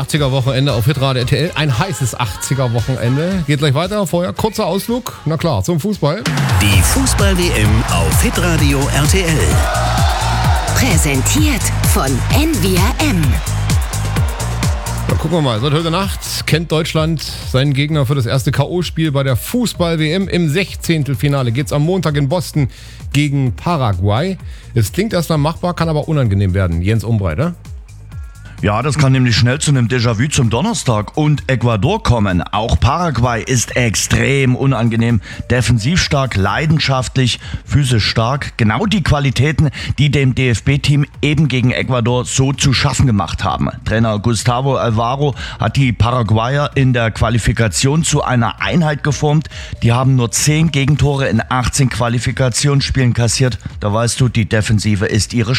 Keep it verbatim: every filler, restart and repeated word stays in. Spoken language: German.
achtziger-Wochenende auf Hitradio R T L. Ein heißes achtziger-Wochenende. Geht gleich weiter. Vorher kurzer Ausflug. Na klar, zum Fußball. Die Fußball-W M auf Hitradio R T L. Präsentiert von N V R M. Na, gucken wir mal. Seit heute Nacht kennt Deutschland seinen Gegner für das erste K O-Spiel bei der Fußball-W M. Im Sechzehntelfinale geht's am Montag in Boston gegen Paraguay. Es klingt erstmal machbar, kann aber unangenehm werden. Jens Umbreiter. Ja, das kann nämlich schnell zu einem Déjà-vu zum Donnerstag und Ecuador kommen. Auch Paraguay ist extrem unangenehm, defensiv stark, leidenschaftlich, physisch stark. Genau die Qualitäten, die dem D F B-Team eben gegen Ecuador so zu schaffen gemacht haben. Trainer Gustavo Alvaro hat die Paraguayer in der Qualifikation zu einer Einheit geformt. Die haben nur zehn Gegentore in achtzehn Qualifikationsspielen kassiert. Da weißt du, die Defensive ist ihre